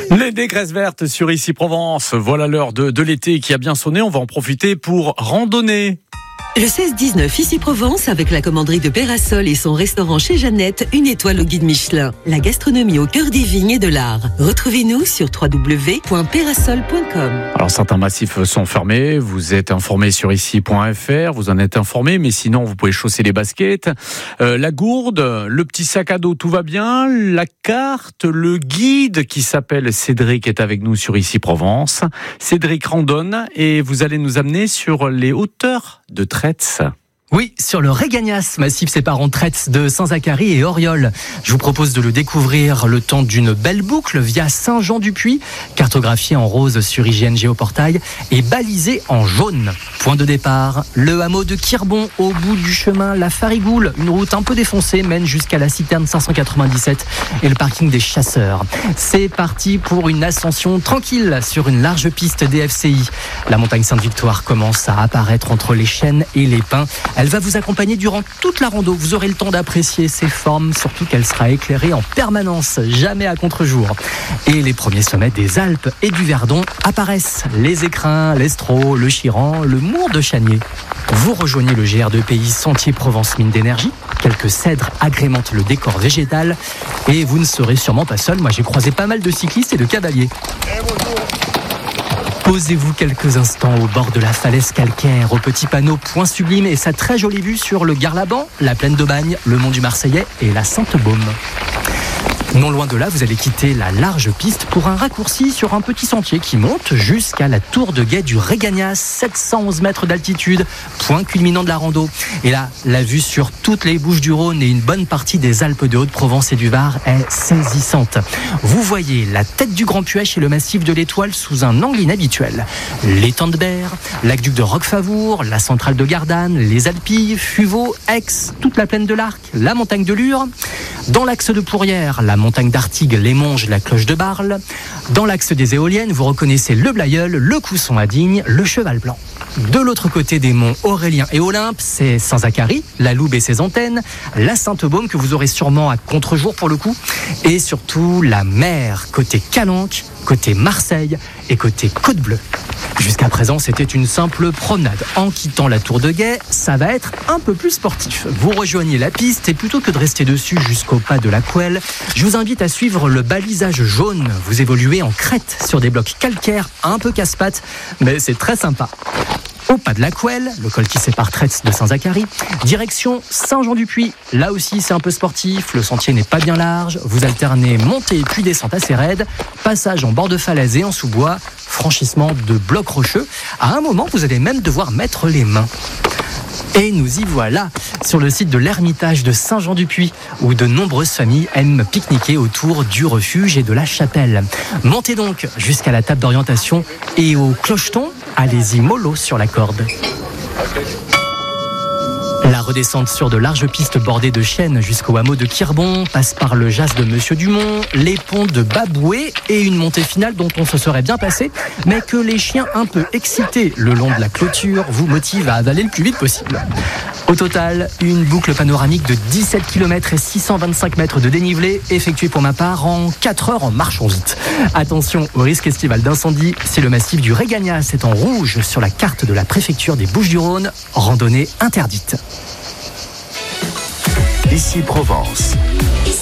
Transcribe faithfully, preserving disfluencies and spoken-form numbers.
Les négresses vertes sur Ici Provence. Voilà l'heure de, de l'été qui a bien sonné. On va en profiter pour randonner. Le seize dix-neuf Ici Provence avec la commanderie de Pérasol et son restaurant chez Jeannette, une étoile au guide Michelin. La gastronomie au cœur des vignes et de l'art. Retrouvez-nous sur w w w point pérasol point com. Alors certains massifs sont fermés, vous êtes informés sur ici point f r, vous en êtes informés, mais sinon vous pouvez chausser les baskets. Euh, la gourde, le petit sac à dos, tout va bien. La carte, le guide qui s'appelle Cédric est avec nous sur Ici Provence. Cédric randonne et vous allez nous amener sur les hauteurs de Traits. Oui, sur le Régagnas, massif séparant Traits de Saint-Zacharie et Auriol. Je vous propose de le découvrir le temps d'une belle boucle via Saint-Jean-du-Puy, cartographié en rose sur I G N Géoportail et balisé en jaune. Point de départ, le hameau de Quirbon, au bout du chemin La Farigoule. Une route un peu défoncée mène jusqu'à la citerne cinq cent quatre-vingt-dix-sept et le parking des chasseurs. C'est parti pour une ascension tranquille sur une large piste D F C I. La montagne Sainte-Victoire commence à apparaître entre les chênes et les pins. Elle va vous accompagner durant toute la rando. Vous aurez le temps d'apprécier ses formes, surtout qu'elle sera éclairée en permanence, jamais à contre-jour. Et les premiers sommets des Alpes et du Verdon apparaissent. Les Écrins, l'Estro, le Chiran, le Mour de Chanier. Vous rejoignez le G R deux P I Sentier Provence Mine d'énergie. Quelques cèdres agrémentent le décor végétal. Et vous ne serez sûrement pas seul. Moi, j'ai croisé pas mal de cyclistes et de cavaliers. Posez-vous quelques instants au bord de la falaise calcaire, au petit panneau Point Sublime et sa très jolie vue sur le Garlaban, la plaine de Bagne, le mont du Marseillais et la Sainte-Baume. Non loin de là, vous allez quitter la large piste pour un raccourci sur un petit sentier qui monte jusqu'à la tour de guet du Régagnas, sept cent onze mètres d'altitude, point culminant de la rando. Et là, la vue sur toutes les Bouches-du-Rhône et une bonne partie des Alpes de Haute-Provence et du Var est saisissante. Vous voyez la tête du Grand Puech et le massif de l'Étoile sous un angle inhabituel. L'étang de Berre, l'aqueduc de Roquefavour, la centrale de Gardanne, les Alpilles, Fuveau, Aix, toute la plaine de l'Arc, la montagne de Lure. Dans l'axe de Pourrières, la montagne d'Artigues, les Monges, la cloche de Barle. Dans l'axe des éoliennes, vous reconnaissez le Blayeul, le Cousson à Digne, le Cheval Blanc. De l'autre côté des monts Aurélien et Olympe, c'est Saint-Zacharie, la Loube et ses antennes, la Sainte-Baume que vous aurez sûrement à contre-jour pour le coup, et surtout la mer côté Calanque, côté Marseille et côté Côte-Bleue. Jusqu'à présent, c'était une simple promenade. En quittant la tour de guet, ça va être un peu plus sportif. Vous rejoignez la piste et plutôt que de rester dessus jusqu'au pas de la Couelle, je vous invite à suivre le balisage jaune. Vous évoluez en crête sur des blocs calcaires un peu casse-pattes, mais c'est très sympa. Au pas de la Couelle, le col qui sépare Traits de Saint-Zacharie, direction Saint-Jean-du-Puy. Là aussi, c'est un peu sportif, le sentier n'est pas bien large, vous alternez montée puis descente assez raide, passage en bord de falaise et en sous-bois, franchissement de blocs rocheux. À un moment, vous allez même devoir mettre les mains. Et nous y voilà, sur le site de l'Ermitage de Saint-Jean-du-Puy, où de nombreuses familles aiment pique-niquer autour du refuge et de la chapelle. Montez donc jusqu'à la table d'orientation et au clocheton, allez-y mollo sur la corde. La redescente sur de larges pistes bordées de chênes jusqu'au hameau de Quirbon passe par le jas de Monsieur Dumont, les ponts de Baboué et une montée finale dont on se serait bien passé, mais que les chiens un peu excités le long de la clôture vous motivent à avaler le plus vite possible. Au total, une boucle panoramique de dix-sept kilomètres et six cent vingt-cinq mètres de dénivelé, effectuée pour ma part en quatre heures en marchant vite. Attention au risque estival d'incendie, si le massif du Régagnas est en rouge sur la carte de la préfecture des Bouches-du-Rhône, randonnée interdite. Ici Provence.